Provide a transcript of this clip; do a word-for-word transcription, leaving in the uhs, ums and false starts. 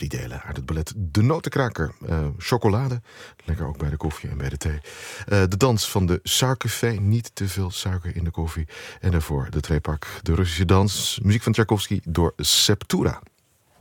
die delen uit het ballet De Notenkraker. Uh, chocolade, lekker ook bij de koffie en bij de thee. Uh, de dans van de suikervee, niet te veel suiker in de koffie. En daarvoor de tweepak, de Russische dans, muziek van Tchaikovsky door Septura.